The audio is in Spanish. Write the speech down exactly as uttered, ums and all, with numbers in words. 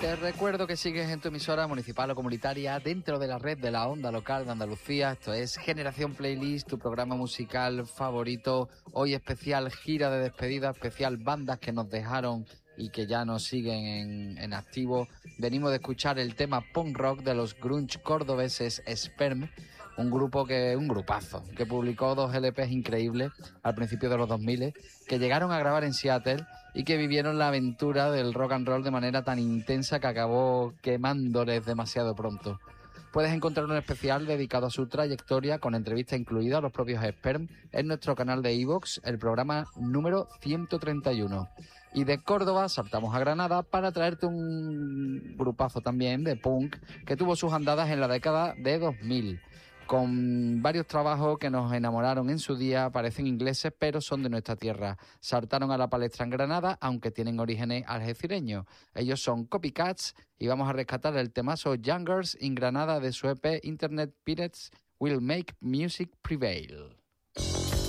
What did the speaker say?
Te recuerdo que sigues en tu emisora municipal o comunitaria dentro de la red de la onda local de Andalucía. Esto es Generación Playlist, tu programa musical favorito. Hoy especial gira de despedida, especial bandas que nos dejaron y que ya nos siguen en, en activo. Venimos de escuchar el tema punk rock de los grunge cordobeses Sperm, un grupo que, un grupazo, que publicó dos L Pes increíbles al principio de los dos mil, que llegaron a grabar en Seattle y que vivieron la aventura del rock and roll de manera tan intensa que acabó quemándoles demasiado pronto. Puedes encontrar un especial dedicado a su trayectoria, con entrevista incluida a los propios Sperm, en nuestro canal de iVoox, el programa número ciento treinta y uno. Y de Córdoba saltamos a Granada para traerte un grupazo también de punk que tuvo sus andadas en la década de dos mil, con varios trabajos que nos enamoraron en su día. Parecen ingleses, pero son de nuestra tierra. Saltaron a la palestra en Granada, aunque tienen orígenes algecireños. Ellos son Copycats y vamos a rescatar el temazo Youngers in Granada de su E P Internet Pirates Will Make Music Prevail.